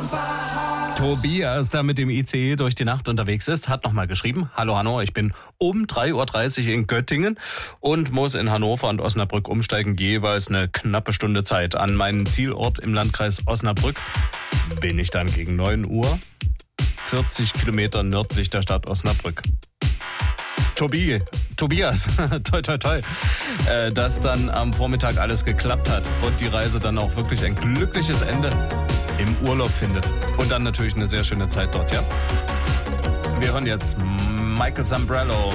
Tobias, der mit dem ICE durch die Nacht unterwegs ist, hat nochmal geschrieben: Hallo Hanno, ich bin um 3.30 Uhr in Göttingen und muss in Hannover und Osnabrück umsteigen, jeweils eine knappe Stunde Zeit. An meinen Zielort im Landkreis Osnabrück bin ich dann gegen 9 Uhr, 40 Kilometer nördlich der Stadt Osnabrück. Tobias, toi, dass dann am Vormittag alles geklappt hat und die Reise dann auch wirklich ein glückliches Ende im Urlaub findet. Und dann natürlich eine sehr schöne Zeit dort, ja? Wir hören jetzt Michael Zambrello